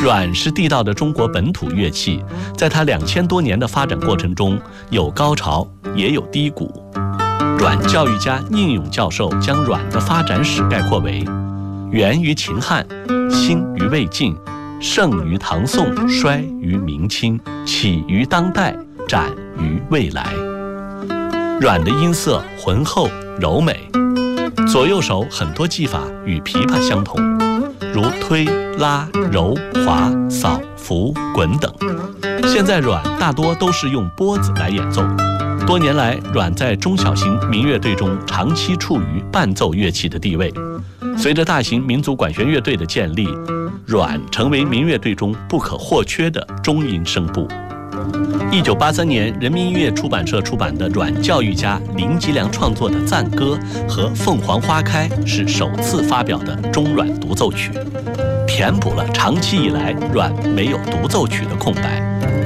阮是地道的中国本土乐器，在它2000多年的发展过程中，有高潮也有低谷。阮教育家宁永教授将阮的发展史概括为：源于秦汉，兴于魏晋，盛于唐宋，衰于明清，起于当代，展于未来。阮的音色浑厚柔美，左右手很多技法与琵琶相同，如推、拉、揉、滑、扫、拂、滚等。现在阮大多都是用拨子来演奏。多年来，阮在中小型民乐队中长期处于伴奏乐器的地位。随着大型民族管弦乐队的建立，阮成为民乐队中不可或缺的中音声部。1983年，人民音乐出版社出版的阮教育家林吉良创作的《赞歌》和《凤凰花开》是首次发表的中阮独奏曲，填补了长期以来阮没有独奏曲的空白。